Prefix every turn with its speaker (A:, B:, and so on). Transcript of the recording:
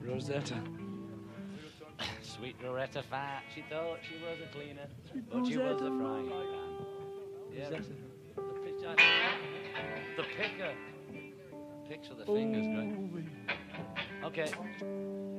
A: Rosetta.
B: Sweet Loretta Fat. She thought she was a cleaner,
A: Sweet
B: but she was a
A: Rosetta.
B: frying pan. Yeah,
A: Rosetta.
B: the picker. Picks with the fingers, great. Okay.